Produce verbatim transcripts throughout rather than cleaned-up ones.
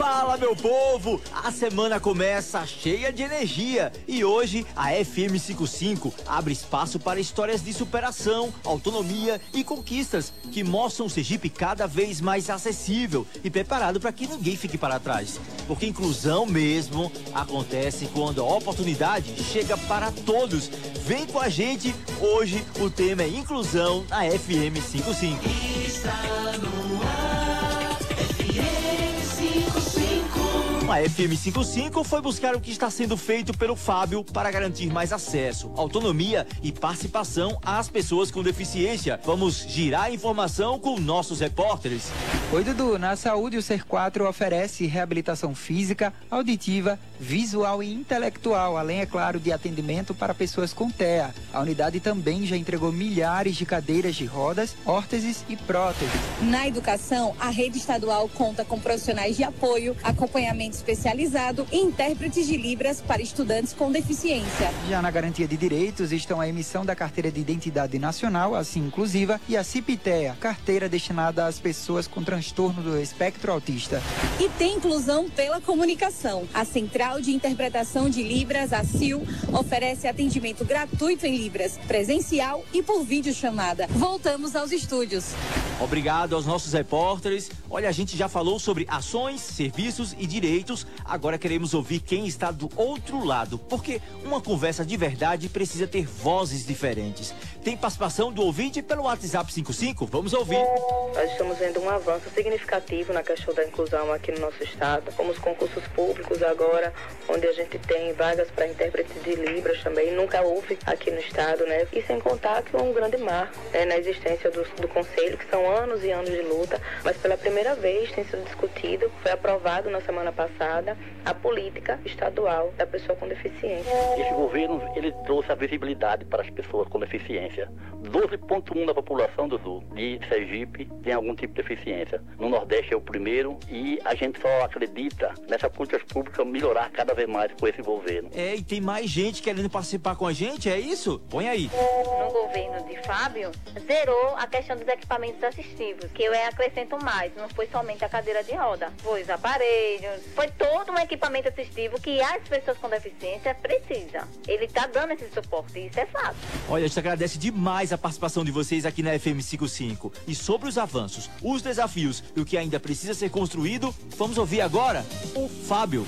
Fala, meu povo! A semana começa cheia de energia e hoje a F M cinquenta e cinco abre espaço para histórias de superação, autonomia e conquistas que mostram o Sergipe cada vez mais acessível e preparado para que ninguém fique para trás. Porque inclusão mesmo acontece quando a oportunidade chega para todos. Vem com a gente, hoje o tema é inclusão na F M cinquenta e cinco. Está no ar, F M cinquenta e cinco. A F M cinquenta e cinco foi buscar o que está sendo feito pelo Fábio para garantir mais acesso, autonomia e participação às pessoas com deficiência. Vamos girar a informação com nossos repórteres. Oi, Dudu. Na saúde, o Ser quatro oferece reabilitação física, auditiva, visual e intelectual, além, é claro, de atendimento para pessoas com T E A. A unidade também já entregou milhares de cadeiras de rodas, órteses e próteses. Na educação, a rede estadual conta com profissionais de apoio, acompanhamento especializado e intérpretes de Libras para estudantes com deficiência. Já na garantia de direitos estão a emissão da Carteira de Identidade Nacional, assim inclusiva, e a CIP-TEA, carteira destinada às pessoas com transtorno do espectro autista. E tem inclusão pela comunicação. A Central de Interpretação de Libras, a C I L, oferece atendimento gratuito em Libras, presencial e por videochamada. Voltamos aos estúdios. Obrigado aos nossos repórteres. Olha, a gente já falou sobre ações, serviços e direitos. Agora queremos ouvir quem está do outro lado, porque uma conversa de verdade precisa ter vozes diferentes. Tem participação do ouvinte pelo WhatsApp cinquenta e cinco? Vamos ouvir. Nós estamos vendo um avanço significativo na questão da inclusão aqui no nosso estado, como os concursos públicos agora, onde a gente tem vagas para intérpretes de Libras também, nunca houve aqui no estado, né? E sem contar que é um grande marco, né, na existência do, do conselho, que são anos e anos de luta, mas pela primeira vez tem sido discutido, foi aprovado na semana passada, a política estadual da pessoa com deficiência. Esse governo, ele trouxe a visibilidade para as pessoas com deficiência. doze vírgula um da população do Sul de Sergipe tem algum tipo de deficiência. No Nordeste é o primeiro e a gente só acredita nessas políticas públicas melhorar cada vez mais com esse governo. É, e tem mais gente querendo participar com a gente, é isso? Põe aí. No governo de Fábio, zerou a questão dos equipamentos assistivos, que eu acrescento mais, não foi somente a cadeira de roda, foi os aparelhos, foi todo um equipamento assistivo que as pessoas com deficiência precisam. Ele está dando esse suporte, e isso é fato. Olha, a gente agradece demais a participação de vocês aqui na F M cinquenta e cinco. E sobre os avanços, os desafios e o que ainda precisa ser construído, vamos ouvir agora o Fábio.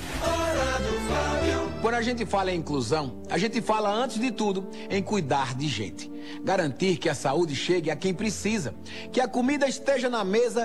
Quando a gente fala em inclusão, a gente fala, antes de tudo, em cuidar de gente. Garantir que a saúde chegue a quem precisa, que a comida esteja na mesa